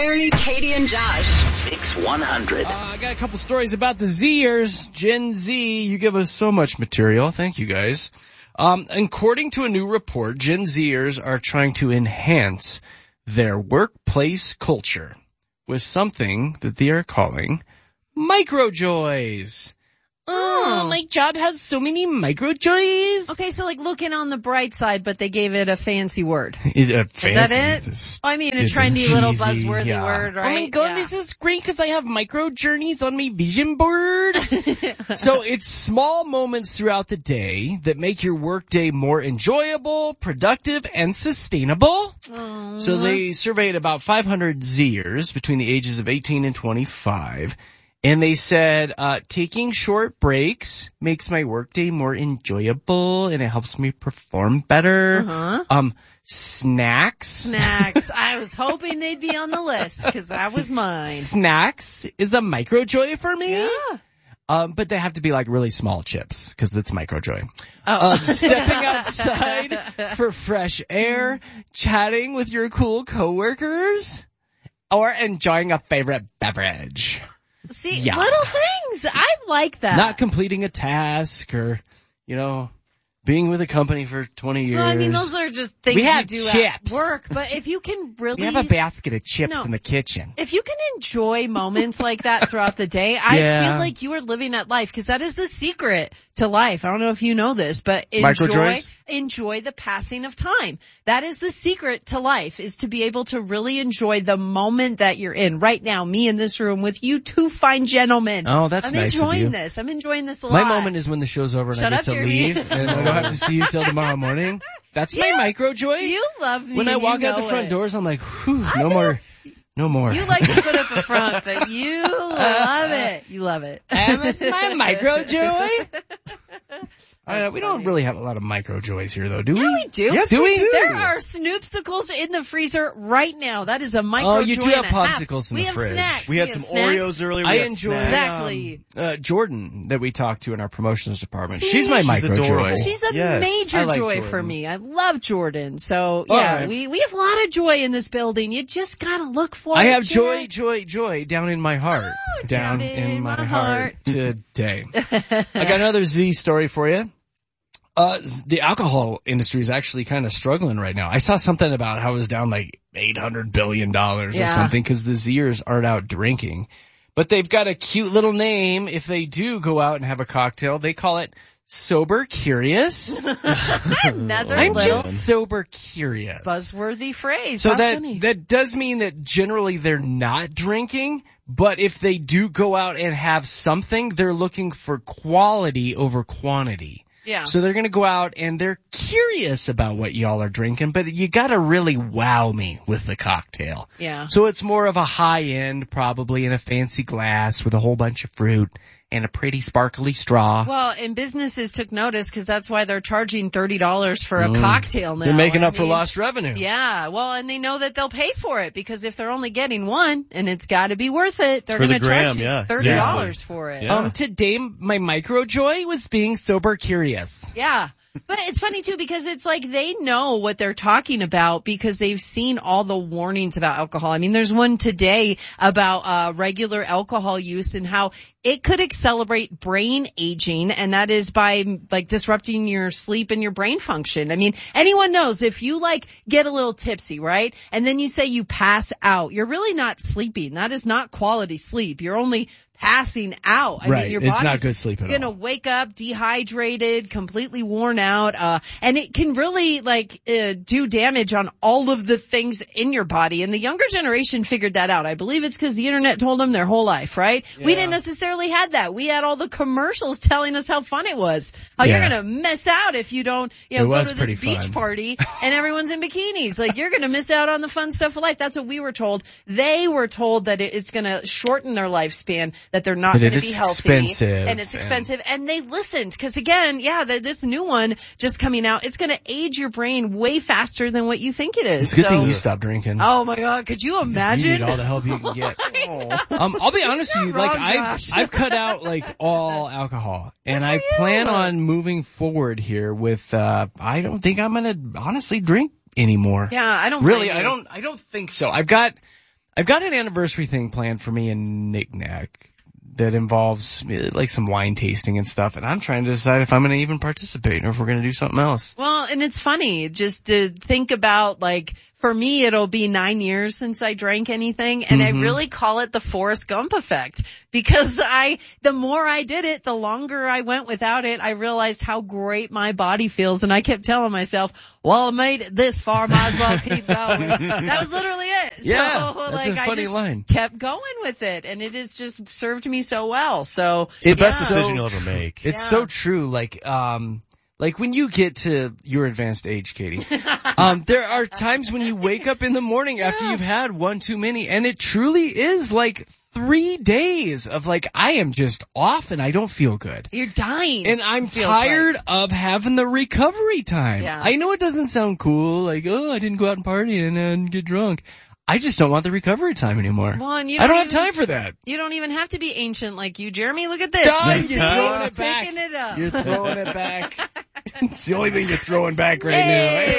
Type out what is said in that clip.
Mary, Katie, and Josh. Mix 100. I got a couple stories about the Zers. Gen Z, you give us so much material. Thank you, guys. According to a new report, Gen Zers are trying to enhance their workplace culture with something that they are calling microjoys. Oh, my job has so many microjoys. Okay, so like looking on the bright side, but they gave it a fancy word. Is that it? I mean, a trendy little buzzworthy word, right? Oh my god, This is great because I have micro journeys on my vision board. So it's small moments throughout the day that make your workday more enjoyable, productive, and sustainable. Aww. So they surveyed about 500 Zers between the ages of 18 and 25. And they said, taking short breaks makes my workday more enjoyable and it helps me perform better. Snacks. I was hoping they'd be on the list because that was mine. Snacks is a microjoy for me. Yeah. But they have to be like really small chips because it's microjoy. Oh. Stepping outside for fresh air, chatting with your cool coworkers, or enjoying a favorite beverage. See, little things. I like that. Not completing a task or, being with a company for 20 years. No, I mean, those are just things we have you do chips. at work. But if you can really... We have a basket of chips in the kitchen. If you can enjoy moments like that throughout the day, I feel like you are living at life because that is the secret to life. I don't know if you know this, but enjoy the passing of time. That is the secret to life, is to be able to really enjoy the moment that you're in. Right now, me in this room with you two fine gentlemen. Oh, that's nice of you. I'm enjoying this. I'm enjoying this a lot. My moment is when the show's over and Shut I up, get to Jeremy. leave and I don't have to see you till tomorrow morning. That's my microjoy. You love me. When I walk out the front doors, I'm like, whew, no more. No more. You like to put up a front, but you love it. You love it. And it's my microjoy. We don't really have a lot of microjoys here, though, do we? Yeah, we do. Yes, do we? There are Snoopsicles in the freezer right now. That is a microjoy. Oh, you do have and a half. popsicles in the fridge. We have snacks. We had some Oreos earlier. I enjoy Exactly. Jordan that we talked to in our promotions department. She's my microjoy. Adorable. She's a major joy for me. I love Jordan. So, right. we have a lot of joy in this building. You just gotta look for it. I have joy down in my heart. Down in my heart today. I got another Z story for you. The alcohol industry is actually kind of struggling right now. I saw something about how it was down like $800 billion or something because the Zers aren't out drinking. But they've got a cute little name. If they do go out and have a cocktail, they call it Sober Curious. I'm just sober curious. Buzzworthy phrase. So that does mean that generally they're not drinking, but if they do go out and have something, they're looking for quality over quantity. Yeah. So they're going to go out and they're curious about what y'all are drinking, but you got to really wow me with the cocktail. Yeah. So it's more of a high end, probably in a fancy glass with a whole bunch of fruit and a pretty sparkly straw. Well, and businesses took notice because that's why they're charging $30 for a cocktail now. They're making up for lost revenue. Yeah. Well, and they know that they'll pay for it because if they're only getting one and it's got to be worth it, they're going to charge you $30 for it. Yeah. Today my microjoy was being sober curious. Yeah. But it's funny too because it's like they know what they're talking about because they've seen all the warnings about alcohol. I mean, there's one today about regular alcohol use and how it could accelerate brain aging, and that is by like disrupting your sleep and your brain function. I mean, anyone knows if you like get a little tipsy, right? And then you say you pass out, you're really not sleeping. That is not quality sleep. You're only passing out. I mean, your body's not good sleep at all. Gonna wake up dehydrated, completely worn out, and it can really do damage on all of the things in your body. And the younger generation figured that out. I believe it's because the internet told them their whole life, right? Yeah. We didn't necessarily had that. We had all the commercials telling us how fun it was. How you're gonna miss out if you don't, go to this beach party and everyone's in bikinis. Like you're gonna miss out on the fun stuff of life. That's what we were told. They were told that it's gonna shorten their lifespan, that they're not going to be healthy, and it's expensive, and they listened because again, this new one just coming out, it's going to age your brain way faster than what you think it is. It's a good thing you stopped drinking. Oh my God, could you imagine? You need all the help you can get. I'll be honest with you, I've cut out all alcohol, and I plan on moving forward here with. I don't think I'm going to honestly drink anymore. Yeah, I don't really. I don't think so. I've got an anniversary thing planned for me and Nick Nack that involves like some wine tasting and stuff, and I'm trying to decide if I'm going to even participate or if we're going to do something else. Well, and it's funny just to think about, like, for me, it'll be 9 years since I drank anything, and I really call it the Forrest Gump effect, because the more I did it, the longer I went without it, I realized how great my body feels, and I kept telling myself, well, I made it this far, might as well keep going. That was literally it. Yeah, so, that's a funny line. Kept going with it, and it has just served me so well. So it's the best decision you'll ever make. It's so true. Like when you get to your advanced age, Katie, there are times when you wake up in the morning after you've had one too many, and it truly is like 3 days of like, I am just off and I don't feel good. You're dying. And I'm tired of having the recovery time. Yeah. I know it doesn't sound cool, like, oh, I didn't go out and party and get drunk. I just don't want the recovery time anymore. Well, and I don't have time for that. You don't even have to be ancient like you, Jeremy. Look at this. You're throwing it back. Picking it up. You're throwing it back. It's the only thing you're throwing back right now.